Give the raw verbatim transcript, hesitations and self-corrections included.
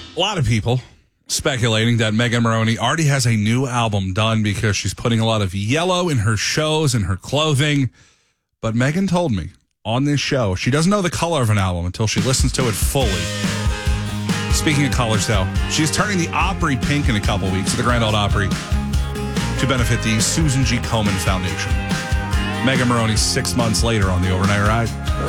A lot of people speculating that Megan Moroney already has a new album done because she's putting a lot of yellow in her shows and her clothing. But Megan told me on this show she doesn't know the color of an album until she listens to it fully. Speaking of colors, though, she's turning the Opry pink in a couple weeks at the Grand Ole Opry to benefit the Susan G. Komen Foundation. Megan Moroney six months later on the Overnight Ride.